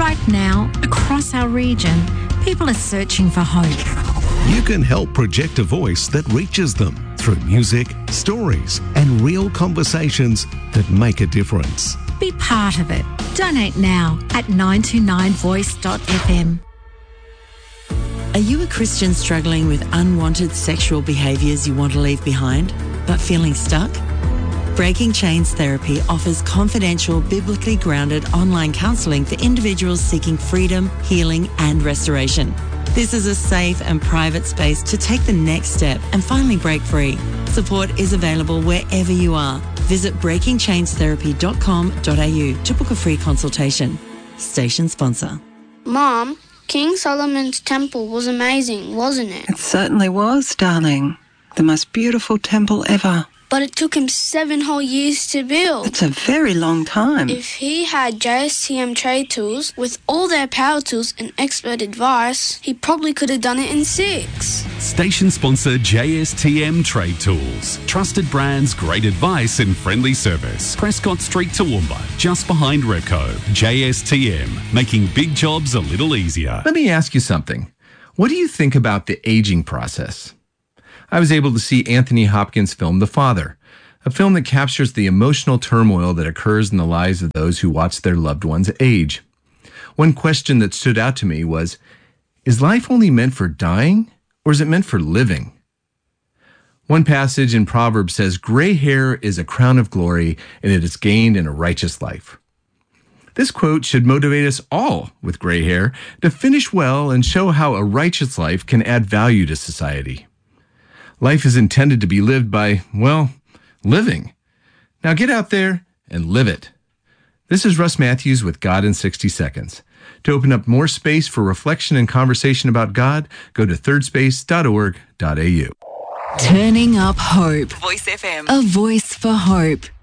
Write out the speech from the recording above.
Right now, across our region, people are searching for hope. You can help project a voice that reaches them through music, stories, and real conversations that make a difference. Be part of it. Donate now at 929voice.fm. Are you a Christian struggling with unwanted sexual behaviours you want to leave behind, but feeling stuck? Breaking Chains Therapy offers confidential, biblically grounded online counselling for individuals seeking freedom, healing and restoration. This is a safe and private space to take the next step and finally break free. Support is available wherever you are. Visit breakingchainstherapy.com.au to book a free consultation. Station sponsor. Mom, King Solomon's temple was amazing, wasn't it? It certainly was, darling. The most beautiful temple ever. But it took him 7 whole years to build. It's a very long time. If he had JSTM Trade Tools with all their power tools and expert advice, he probably could have done it in 6. Station sponsor JSTM Trade Tools. Trusted brands, great advice and friendly service. Prescott Street, Toowoomba, just behind Repco. JSTM, making big jobs a little easier. Let me ask you something. What do you think about the aging process? I was able to see Anthony Hopkins' film The Father, a film that captures the emotional turmoil that occurs in the lives of those who watch their loved ones age. One question that stood out to me was, is life only meant for dying, or is it meant for living? One passage in Proverbs says, "Gray hair is a crown of glory, and it is gained in a righteous life." This quote should motivate us all with gray hair to finish well and show how a righteous life can add value to society. Life is intended to be lived by, well, living. Now get out there and live it. This is Russ Matthews with God in 60 Seconds. To open up more space for reflection and conversation about God, go to thirdspace.org.au. Turning up hope. Voice FM. A voice for hope.